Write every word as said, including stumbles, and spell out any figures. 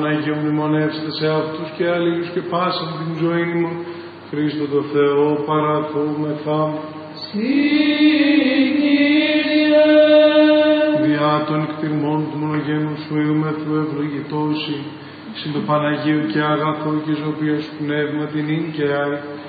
Παναγία μνημονεύσετε σε αυτούς και αλλήλους και πάσαν την ζωή μου. Χριστό το Θεό παραθούμεθα. Συ Κύριε. Διά των κτηρμών του μονογένου σου εούμεθου ευλογητώσει. Συν το Παναγίου και αγαθό και ζωοποιός πνεύμα την ίν και άι